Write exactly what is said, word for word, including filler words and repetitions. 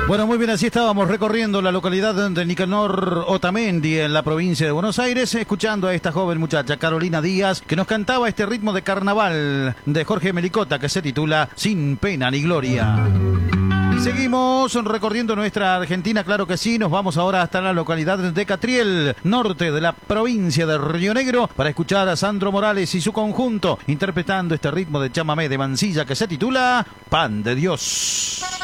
Bueno, muy bien, así estábamos recorriendo la localidad de Nicanor Otamendi en la provincia de Buenos Aires, escuchando a esta joven muchacha, Carolina Díaz, que nos cantaba este ritmo de carnaval de Jorge Melicota que se titula Sin Pena ni Gloria. Y seguimos recorriendo nuestra Argentina, claro que sí, nos vamos ahora hasta la localidad de Catriel, norte de la provincia de Río Negro, para escuchar a Sandro Morales y su conjunto interpretando este ritmo de chamamé de Mansilla que se titula Pan de Dios.